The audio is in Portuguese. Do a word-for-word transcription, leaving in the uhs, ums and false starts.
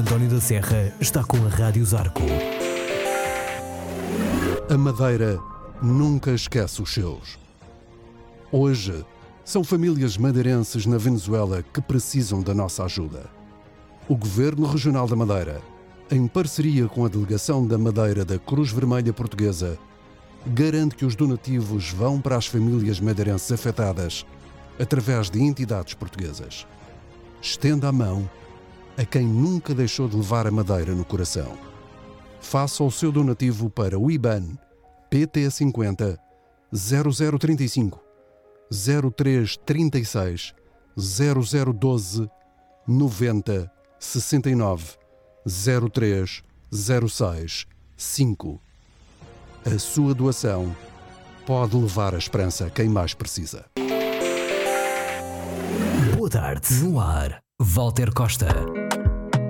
António da Serra está com a Rádio Zarco. A Madeira nunca esquece os seus. Hoje, são famílias madeirenses na Venezuela que precisam da nossa ajuda. O Governo Regional da Madeira, em parceria com a Delegação da Madeira da Cruz Vermelha Portuguesa, garante que os donativos vão para as famílias madeirenses afetadas através de entidades portuguesas. Estenda a mão a quem nunca deixou de levar a Madeira no coração. Faça o seu donativo para o I B A N P T cinquenta zero zero trinta e cinco zero três trinta e seis zero zero doze noventa sessenta e nove zero três zero seis cinco. A sua doação pode levar a esperança a quem mais precisa. Boa tarde. No ar, Walter Costa.